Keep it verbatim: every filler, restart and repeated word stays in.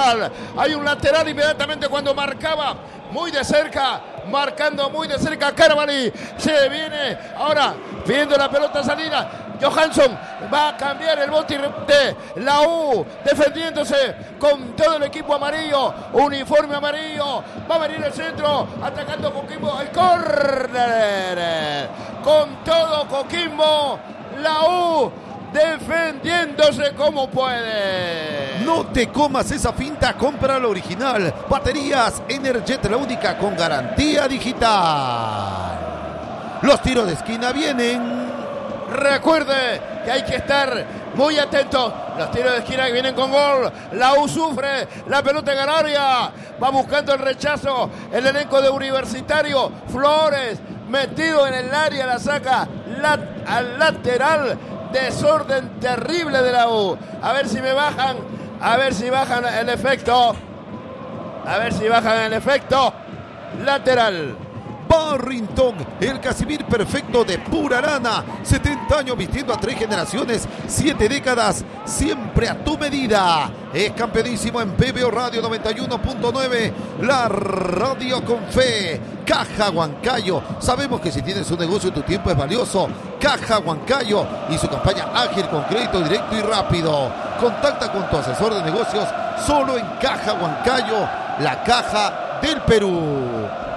lateral. Hay un lateral inmediatamente cuando marcaba muy de cerca, marcando muy de cerca Carabalí. Se viene ahora pidiendo la pelota salida. Johansson va a cambiar el bote de la U, defendiéndose con todo el equipo amarillo, uniforme amarillo. Va a venir el centro, atacando Coquimbo, el córner. Con todo Coquimbo, la U defendiéndose como puede. No te comas esa finta, compra la original. Baterías Energet, la única con garantía digital. Los tiros de esquina vienen. Recuerde que hay que estar muy atentos. Los tiros de esquina que vienen con gol. La U sufre, la pelota en el área. Va buscando el rechazo el elenco de Universitario. Flores metido en el área, la saca lat- al lateral. Desorden terrible de la U. A ver si me bajan, a ver si bajan el efecto. A ver si bajan el efecto. Lateral. Barrington, el Casimir perfecto de pura lana. setenta años vistiendo a tres generaciones, siete décadas, siempre a tu medida. Es campeonísimo en P B O Radio noventa y uno punto nueve, la radio con fe. Caja Huancayo. Sabemos que si tienes un negocio tu tiempo es valioso. Caja Huancayo y su campaña ágil con crédito directo y rápido. Contacta con tu asesor de negocios solo en Caja Huancayo, la caja del Perú.